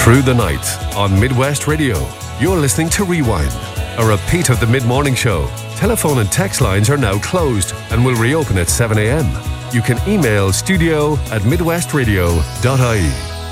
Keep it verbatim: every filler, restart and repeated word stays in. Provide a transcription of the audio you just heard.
through the night on Midwest Radio. You're listening to Rewind, a repeat of the mid-morning show. Telephone and text lines are now closed and will reopen at seven a.m. You can email studio at midwestradio dot I E.